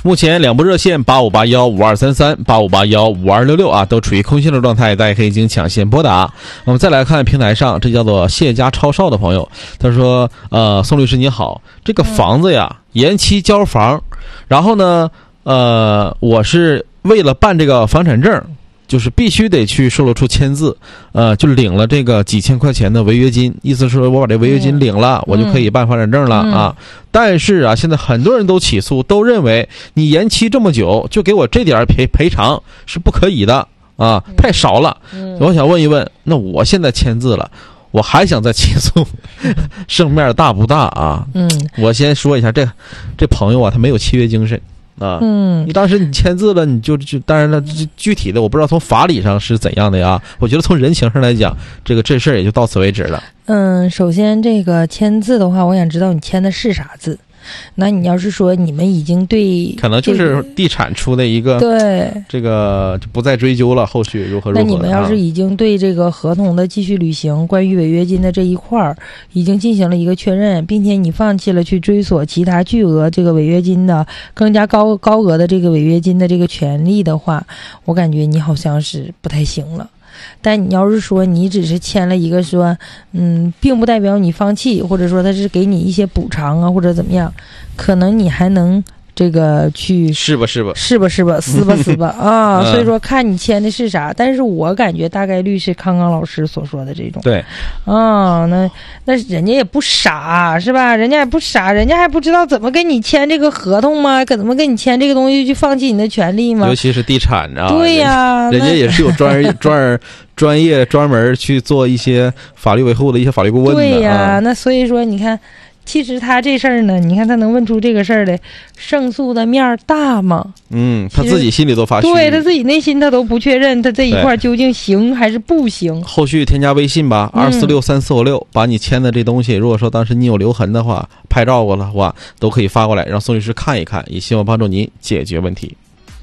目前两部热线85815233、85815266啊，都处于空心的状态，大家可以进行抢先拨打。我们再来看平台上，这叫做谢家超少的朋友，他说：宋律师你好，这个房子呀延期交房，然后呢，我是为了办这个房产证。就是必须得去售楼处签字，就领了这个几千块钱的违约金，意思说我把这违约金领了，我就可以办房产证了啊。但是啊，现在很多人都起诉，都认为你延期这么久，就给我这点赔偿是不可以的啊，太少了。我想问一问，那我现在签字了，我还想再起诉，胜面大不大啊？我先说一下，这朋友啊，他没有契约精神。你当时你签字了，你就当然了，具体的我不知道从法理上是怎样的呀。我觉得从人情上来讲，这事儿也就到此为止了。 首先这个签字的话，我想知道你签的是啥字。那你要是说你们已经对， 可能就是地产出的一个， 对这个就不再追究了，后续如何。 那你们要是已经对这个合同的继续履行，关于违约金的这一块儿已经进行了一个确认，并且你放弃了去追索其他巨额这个违约金的更加高额的这个违约金的这个权利的话，我感觉你好像是不太行了。但你要是说你只是签了一个说并不代表你放弃，或者说他是给你一些补偿啊，或者怎么样，可能你还能这个去是吧撕吧啊。所以说看你签的是啥，但是我感觉大概率是康康老师所说的这种。 对啊，那人家也不傻是吧？人家也不傻，人家还不知道怎么跟你签这个合同吗？怎么跟你签这个东西去放弃你的权利吗？ 尤其是地产啊， 对呀， 人家也是有专业专门去做一些法律维护的一些法律顾问的。 对呀，那所以说你看。其实他这事儿呢，你看他能问出这个事儿来，胜诉的面大吗？ 他自己心里都发虚， 对他自己内心他都不确认，他这一块究竟行还是不行。 后续添加微信吧，2463456，把你签的这东西，如果说当时你有留痕的话，拍照过的话，都可以发过来，让宋律师看一看，也希望帮助您解决问题。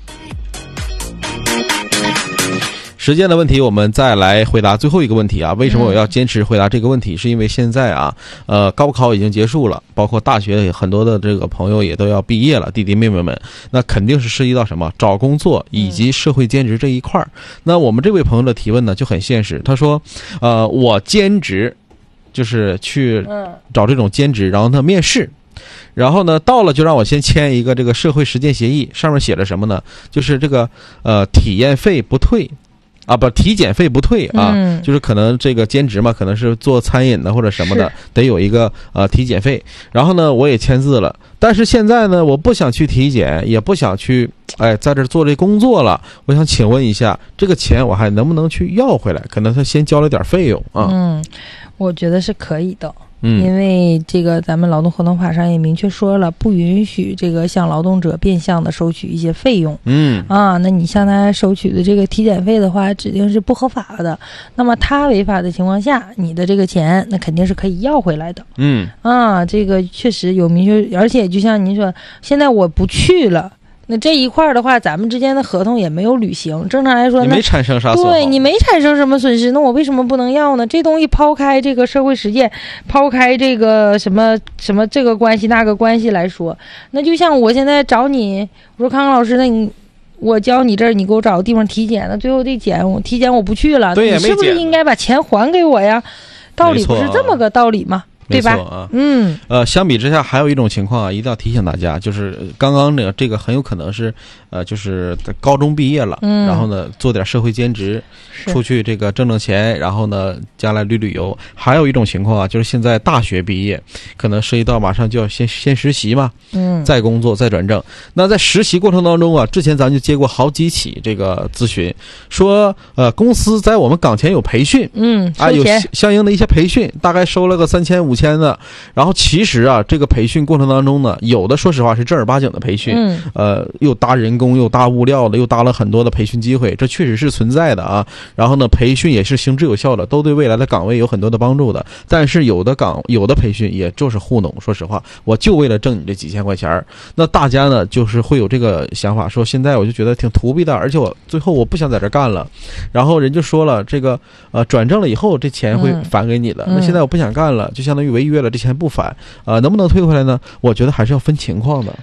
时间的问题，我们再来回答最后一个问题啊。为什么我要坚持回答这个问题？是因为现在啊，高考已经结束了，包括大学很多的这个朋友也都要毕业了，弟弟妹妹们，那肯定是涉及到什么找工作以及社会兼职这一块。那我们这位朋友的提问呢就很现实，他说，我兼职就是去找这种兼职，然后呢面试。然后呢，到了就让我先签一个这个社会实践协议，上面写着什么呢？就是这个体验费不退。体检费不退啊，就是可能这个兼职嘛，可能是做餐饮的或者什么的，得有一个体检费。然后呢，我也签字了，但是现在呢，我不想去体检，也不想去在这做这工作了。我想请问一下，这个钱我还能不能去要回来？可能他先交了点费用啊。 我觉得是可以的。因为这个咱们劳动合同法上也明确说了，不允许这个向劳动者变相的收取一些费用。那你向他收取的这个体检费的话，指定是不合法的。那么他违法的情况下，你的这个钱那肯定是可以要回来的。这个确实有明确，而且就像您说，现在我不去了。那这一块的话，咱们之间的合同也没有履行，正常来说， 你没产生啥损耗， 对你没产生什么损失，那我为什么不能要呢？这东西抛开这个社会实践，抛开这个什么这个关系那个关系来说，那就像我现在找你，我说康康老师，那我教你这儿，你给我找个地方体检，那最后这体检我不去了， 对， 你是不是应该把钱还给我呀？道理不是这么个道理吗？对吧？ 相比之下，还有一种情况啊，一定要提醒大家，就是刚刚这个很有可能是，就是高中毕业了，然后呢做点社会兼职，出去这个挣钱，然后呢将来旅游。还有一种情况啊，就是现在大学毕业，可能涉及到马上就要先实习嘛，再工作再转正。那在实习过程当中啊，之前咱就接过好几起这个咨询，说公司在我们岗前有培训，有相应的一些培训，大概收了个3000、5000的。然后其实啊，这个培训过程当中呢，有的说实话是正儿八经的培训，又搭人工又搭物料的，又搭了很多的培训机会，这确实是存在的啊。然后呢，培训也是行之有效的，都对未来的岗位有很多的帮助的。但是有的培训也就是糊弄，说实话，我就为了挣你这几千块钱。那大家呢就是会有这个想法，说现在我就觉得挺图弊的，而且最后我不想在这干了。然后人就说了，这个转正了以后这钱会返给你的，那现在我不想干了，就相当于违约了，这钱不返，能不能退回来呢？我觉得还是要分情况的。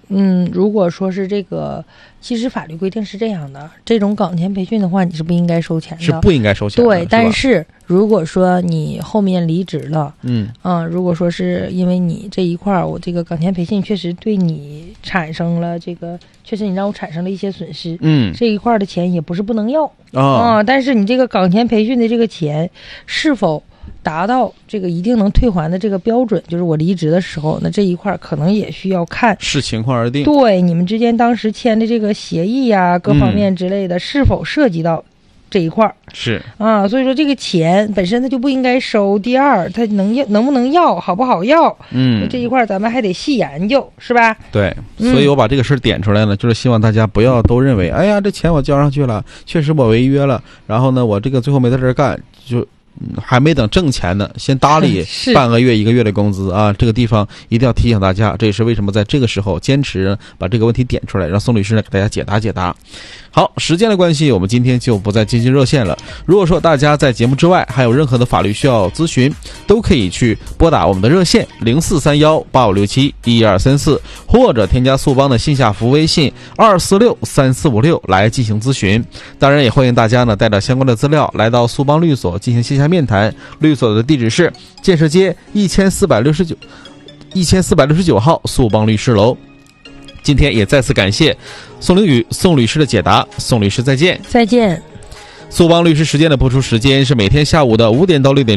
如果说是这个，其实法律规定是这样的，这种岗前培训的话，你是不应该收钱的， 是不应该收钱的。 对，但是如果说你后面离职了，如果说是因为你这一块我这个岗前培训确实对你产生了这个，确实你让我产生了一些损失，这一块的钱也不是不能要但是你这个岗前培训的这个钱是否达到这个一定能退还的这个标准，就是我离职的时候，那这一块可能也需要看， 视情况而定。 对，你们之间当时签的这个协议呀，各方面之类的，是否涉及到这一块是所以说这个钱本身它就不应该收。第二，它能不能要，好不好要，这一块咱们还得细研究，是吧？ 对，所以我把这个事点出来呢，就是希望大家不要都认为，哎呀，这钱我交上去了，确实我违约了，然后呢，我这个最后没在这儿干，就还没等挣钱呢，先搭理半个月1个月的工资啊！这个地方一定要提醒大家，这也是为什么在这个时候坚持把这个问题点出来，让宋律师呢给大家解答解答。好，时间的关系，我们今天就不再接近热线了。如果说大家在节目之外还有任何的法律需要咨询，都可以去拨打我们的热线043185671234，或者添加速邦的线下服务微信2463456来进行咨询。当然也欢迎大家呢带着相关的资料来到速邦律所进行线下面谈。律所的地址是建设街1469号速邦律师楼。今天也再次感谢宋律师的解答，宋律师再见。 再见。 速邦律师时间的播出时间是每天下午的5点到6点。